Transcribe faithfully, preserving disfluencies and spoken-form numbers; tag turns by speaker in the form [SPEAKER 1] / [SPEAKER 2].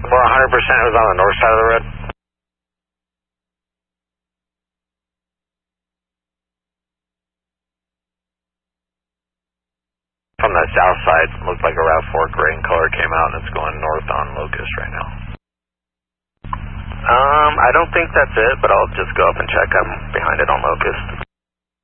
[SPEAKER 1] For one hundred percent, it was on the north side of the road. From the south side, looked like a RAV four gray in color came out and it's going north on Locust right now.
[SPEAKER 2] Um, I don't think that's it, but I'll just go up and check. I'm behind it on Locust.